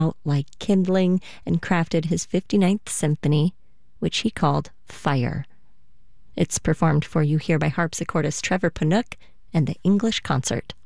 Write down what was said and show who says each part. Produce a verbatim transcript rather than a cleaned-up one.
Speaker 1: out like kindling and crafted his fifty-ninth symphony, which he called Fire. It's performed for you here by harpsichordist Trevor Panook and the English Concert.